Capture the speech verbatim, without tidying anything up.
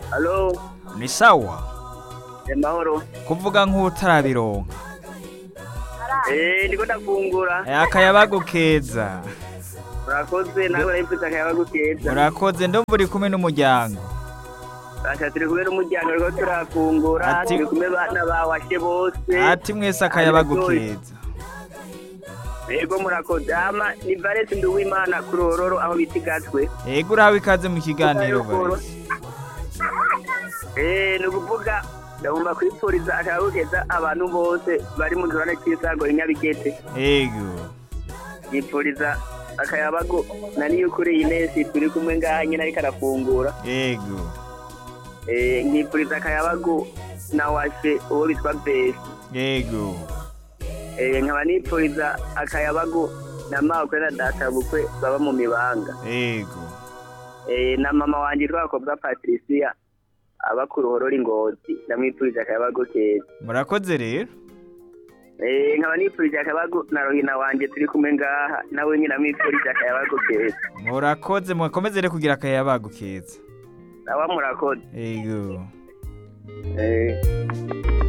Halo, Ni sawa amahoro. kuvuga nk'utarabironka. Eh, ndiko ndafungura. Eh, akayabagu keza. Murakoze nawe urayipfuza akayabagu keza. Murakoze ndumva uri kumwe n'umuryango. Basha turi kumwe n'umuryango rwo turafungura, Ati- turi kumwe bana bawashe bose. Ati mwese akayabagu Ati- keza. Yego murakoze. Ama ni Valence Nduwimana ku Ruhororo aho bitigatwe. Ego urahawe ikaze mu kiganiro Ayobora. Valens. Eh, ni ukuvuga ndagomba kwipfuriza akayabagu keza abantu bose bari mu gikorane cy'isago i Nyabigete. Ego. Yipfuriza akayabagu na niyo kuri Ines turi kumwe ngaha nyine ariko arafungura. Ego. Eh, nkipfuriza akayabagu na washe uwo bitwa Besi. Ego. Eh, nkaba nipfuriza akayabagu na mawukwe na data bukwe baba mu mibanga. Ego. Eh, na mama wanje twakobwa Patricia aba ku Ruhororo Ngozi ndamwipfuriza akayabagu keza. Murakoze rero. Eh, nkaba nipfurije akayabagu na Rohina wanje turi kumwe ngaha nawe nyine namwipfurije akayabagu keza. Murakoze mukomeze rero kugira akayabagu keza. Nawa murakoze. Ego. Eh.